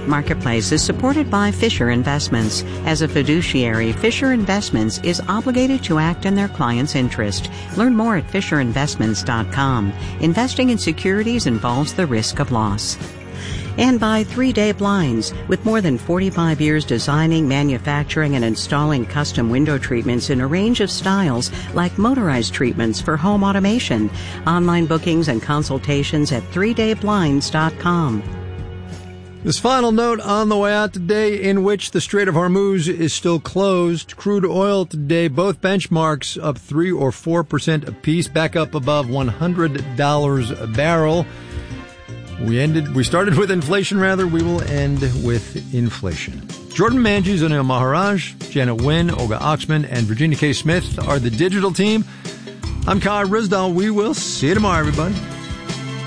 Marketplace is supported by Fisher Investments. As a fiduciary, Fisher Investments is obligated to act in their client's interest. Learn more at FisherInvestments.com. Investing in securities involves the risk of loss. And by 3 Day Blinds. With more than 45 years designing, manufacturing, and installing custom window treatments in a range of styles, like motorized treatments for home automation. Online bookings and consultations at 3dayblinds.com. This final note on the way out today, in which the Strait of Hormuz is still closed. Crude oil today, both benchmarks up 3 or 4% apiece, back up above $100 a barrel. We started with inflation, we will end with inflation. Jordan Manges, Anil Maharaj, Janet Wynn, Olga Oxman, and Virginia K. Smith are the digital team. I'm Kai Rizdal. We will see you tomorrow, everybody.